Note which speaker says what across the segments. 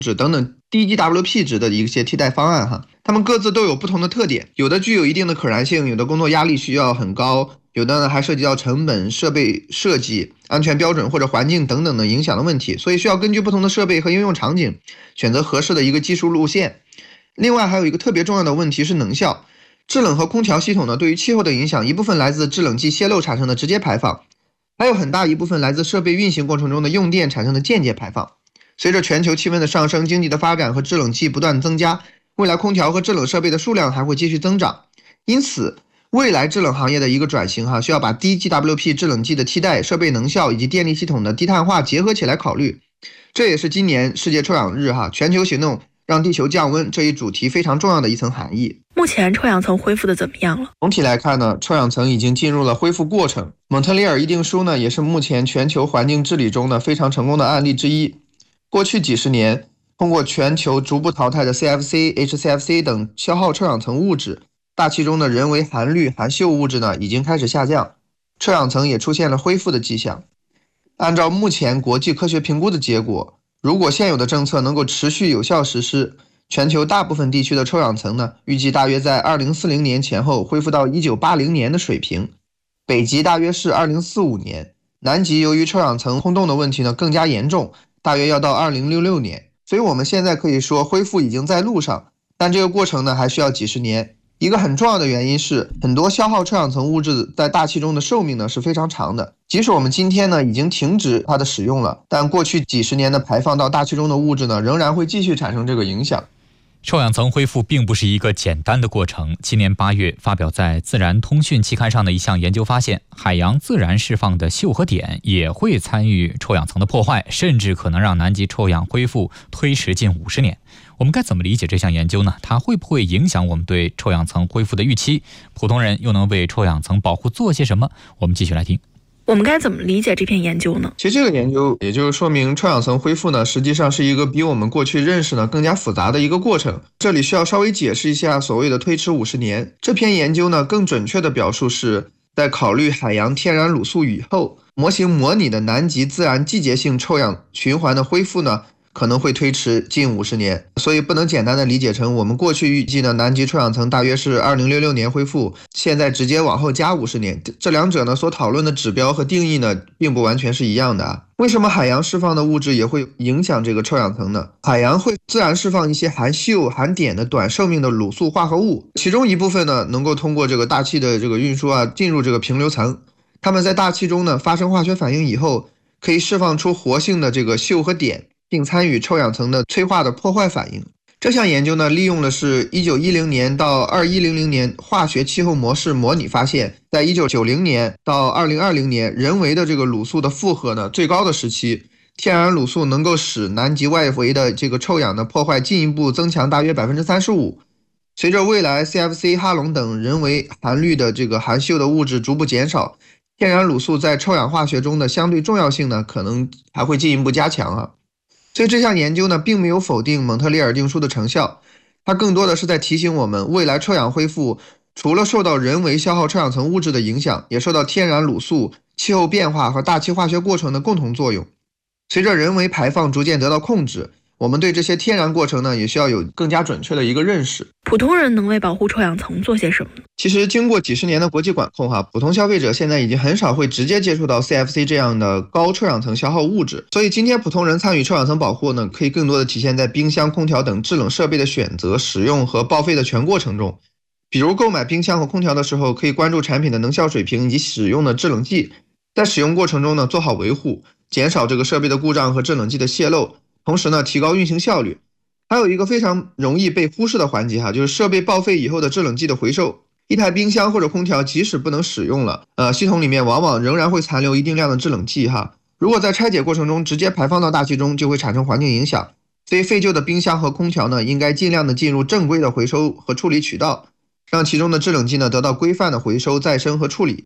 Speaker 1: 值等等低 GWP 值的一些替代方案哈。它们各自都有不同的特点，有的具有一定的可燃性，有的工作压力需要很高，有的呢还涉及到成本、设备设计、安全标准或者环境等等的影响的问题，所以需要根据不同的设备和应用场景选择合适的一个技术路线。另外还有一个特别重要的问题是能效。制冷和空调系统呢，对于气候的影响，一部分来自制冷剂泄漏产生的直接排放，还有很大一部分来自设备运行过程中的用电产生的间接排放。随着全球气温的上升，经济的发展和制冷剂不断增加，未来空调和制冷设备的数量还会继续增长。因此未来制冷行业的一个转型需要把低 GWP 制冷剂的替代、设备能效以及电力系统的低碳化结合起来考虑。这也是今年世界臭氧日全球行动让地球降温这一主题非常重要的一层含义。
Speaker 2: 目前臭氧层恢复的怎么样了？
Speaker 1: 总体来看呢，臭氧层已经进入了恢复过程。蒙特利尔议定书呢，也是目前全球环境治理中呢非常成功的案例之一。过去几十年，通过全球逐步淘汰的 CFC、HCFC 等消耗臭氧层物质，大气中的人为含氯、含溴物质呢已经开始下降，臭氧层也出现了恢复的迹象。按照目前国际科学评估的结果，如果现有的政策能够持续有效实施，全球大部分地区的臭氧层呢，预计大约在2040年前后恢复到1980年的水平，北极大约是2045年，南极由于臭氧层空洞的问题呢更加严重，大约要到2066年。所以我们现在可以说恢复已经在路上，但这个过程呢还需要几十年。一个很重要的原因是，很多消耗臭氧层物质在大气中的寿命呢是非常长的，即使我们今天呢已经停止它的使用了，但过去几十年的排放到大气中的物质呢仍然会继续产生这个影响。
Speaker 3: 臭氧层恢复并不是一个简单的过程。今年8月发表在《自然通讯》期刊上的一项研究发现，海洋自然释放的溴和碘也会参与臭氧层的破坏，甚至可能让南极臭氧恢复推迟近50年。我们该怎么理解这项研究呢？它会不会影响我们对臭氧层恢复的预期？普通人又能为臭氧层保护做些什么？我们继续来听。
Speaker 2: 我们该怎么理解这篇研究呢？
Speaker 1: 其实这个研究也就是说明臭氧层恢复呢，实际上是一个比我们过去认识呢更加复杂的一个过程。这里需要稍微解释一下所谓的推迟50年。这篇研究呢更准确的表述是，在考虑海洋天然卤素以后，模型模拟的南极自然季节性臭氧循环的恢复呢可能会推迟近50年，所以不能简单的理解成我们过去预计的南极臭氧层大约是2066年恢复，现在直接往后加50年。这两者呢所讨论的指标和定义呢并不完全是一样的为什么海洋释放的物质也会影响这个臭氧层呢？海洋会自然释放一些含溴、含碘的短寿命的卤素化合物，其中一部分呢能够通过这个大气的这个运输进入这个平流层，它们在大气中呢发生化学反应以后，可以释放出活性的这个溴和碘，并参与臭氧层的催化的破坏反应。这项研究呢，利用的是1910年到2100年化学气候模式模拟发现，在1990年到2020年，人为的这个卤素的负荷呢最高的时期，天然卤素能够使南极外围的这个臭氧的破坏进一步增强大约 35%。随着未来 CFC、哈龙等人为含氯的这个含溴的物质逐步减少，天然卤素在臭氧化学中的相对重要性呢，可能还会进一步加强所以这项研究呢，并没有否定蒙特利尔定书的成效，它更多的是在提醒我们，未来臭氧恢复除了受到人为消耗臭氧层物质的影响，也受到天然卤素、气候变化和大气化学过程的共同作用。随着人为排放逐渐得到控制，我们对这些天然过程呢，也需要有更加准确的一个认识。
Speaker 2: 普通人能为保护臭氧层做些什么呢？
Speaker 1: 其实经过几十年的国际管控普通消费者现在已经很少会直接接触到 CFC 这样的高臭氧层消耗物质，所以今天普通人参与臭氧层保护呢，可以更多的体现在冰箱、空调等制冷设备的选择、使用和报废的全过程中。比如购买冰箱和空调的时候，可以关注产品的能效水平以及使用的制冷剂，在使用过程中呢做好维护，减少这个设备的故障和制冷剂的泄漏，同时呢提高运行效率。还有一个非常容易被忽视的环节就是设备报废以后的制冷剂的回收。一台冰箱或者空调即使不能使用了，系统里面往往仍然会残留一定量的制冷剂如果在拆解过程中直接排放到大气中，就会产生环境影响。所以废旧的冰箱和空调呢，应该尽量的进入正规的回收和处理渠道，让其中的制冷剂呢得到规范的回收、再生和处理。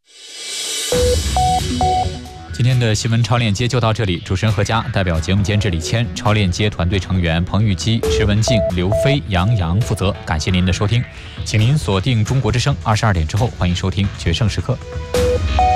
Speaker 3: 今天的新闻超链接就到这里，主持人何佳，代表节目监制李谦，超链接团队成员彭玉基、石文静、刘飞、杨洋负责。感谢您的收听，请您锁定中国之声，22点之后欢迎收听决胜时刻。